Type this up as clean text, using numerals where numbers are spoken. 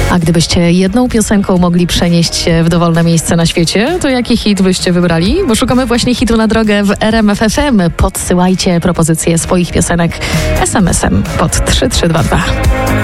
A gdybyście jedną piosenką mogli przenieść się w dowolne miejsce na świecie, to jaki hit byście wybrali? Bo szukamy właśnie hitu na drogę w RMF FM. Podsyłajcie propozycje swoich piosenek SMS-em pod 3322.